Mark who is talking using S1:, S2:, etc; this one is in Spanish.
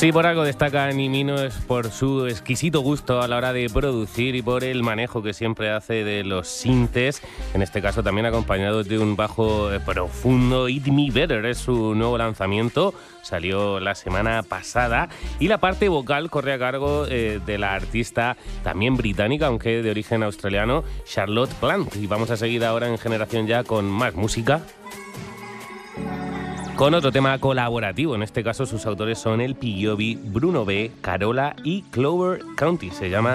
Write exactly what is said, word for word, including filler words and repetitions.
S1: Sí, por algo destaca Nimino es por su exquisito gusto a la hora de producir y por el manejo que siempre hace de los sintes, en este caso también acompañado de un bajo profundo. Eat Me Better es su nuevo lanzamiento, salió la semana pasada y la parte vocal corre a cargo eh, de la artista también británica, aunque de origen australiano, Charlotte Plant. Y vamos a seguir ahora en Generación Ya con más música, con otro tema colaborativo. En este caso sus autores son El Piovi, Bruno B, Carola y Clover County. Se llama